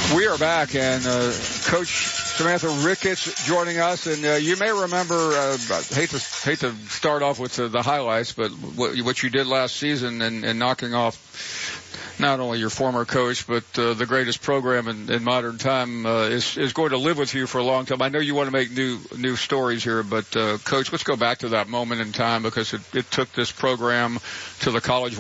We are back, and Coach Samantha Ricketts joining us. And you may remember, I hate to start off with the highlights, but what you did last season and knocking off not only your former coach, but the greatest program in modern time is going to live with you for a long time. I know you want to make new stories here, but Coach, let's go back to that moment in time, because it took this program to the College